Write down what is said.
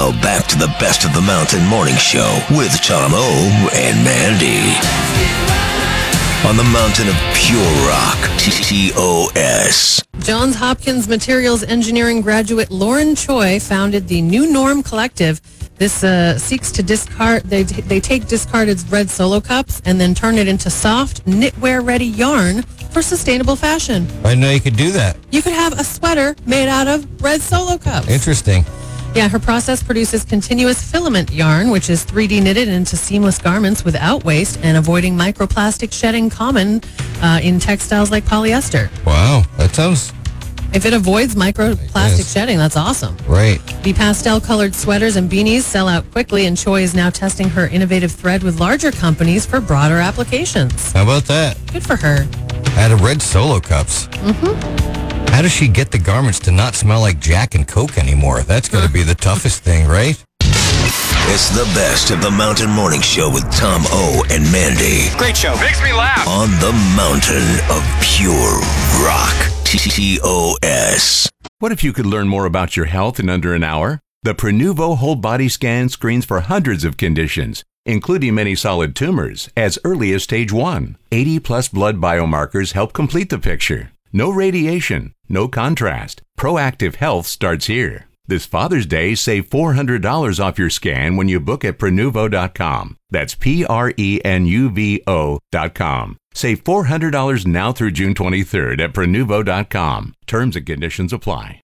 Now back to the Best of the Mountain Morning Show with Tom O and Mandy. On the mountain of pure rock, TOS. Johns Hopkins Materials Engineering graduate Lauren Choi founded the New Norm Collective. This seeks to discard, they take discarded red Solo cups and then turn it into soft, knitwear-ready yarn for sustainable fashion. I didn't know you could do that. You could have a sweater made out of red Solo cups. Interesting. Yeah, her process produces continuous filament yarn, which is 3D knitted into seamless garments without waste and avoiding microplastic shedding common in textiles like polyester. Wow, that sounds... If it avoids microplastic shedding, that's awesome. Right. The pastel-colored sweaters and beanies sell out quickly, and Choi is now testing her innovative thread with larger companies for broader applications. How about that? Good for her. Out of red Solo cups. Mm-hmm. How does she get the garments to not smell like Jack and Coke anymore? That's going to be the toughest thing, right? It's the Best of the Mountain Morning Show with Tom O and Mandy. Great show. Makes me laugh. On the mountain of pure rock. TOS. What if you could learn more about your health in under an hour? The Prenuvo Whole Body Scan screens for hundreds of conditions, including many solid tumors, as early as stage 1. 80-plus blood biomarkers help complete the picture. No radiation, no contrast. Proactive health starts here. This Father's Day, save $400 off your scan when you book at Prenuvo.com. That's Prenuvo.com. Save $400 now through June 23rd at Prenuvo.com. Terms and conditions apply.